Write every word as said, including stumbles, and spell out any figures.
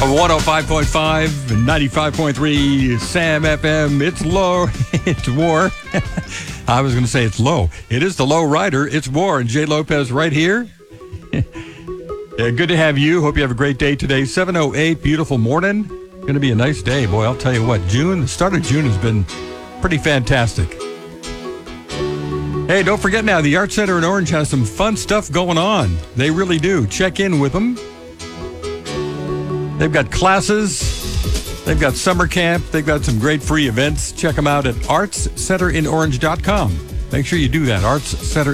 On one oh five point five and ninety-five point three Sam F M, it's low, it's war. I was going to say it's low. It is the low rider. It's war. And Jay Lopez right here. Yeah, good to have you. Hope you have a great day today. seven oh eight, beautiful morning. Going to be a nice day. Boy, I'll tell you what, June, the start of June has been pretty fantastic. Hey, don't forget now, the Art Center in Orange has some fun stuff going on. They really do. Check in with them. They've got classes. They've got summer camp. They've got some great free events. Check them out at arts center in orange dot com. Make sure you do that, arts center